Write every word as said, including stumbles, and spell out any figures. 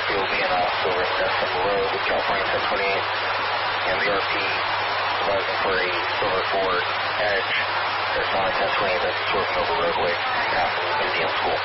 R P will be in off over in Death Temple Road with California ten twenty-eight, and the R P advising for a Silver Ford Edge. There's only ten twenty that's swerving over roadway past the Indian School.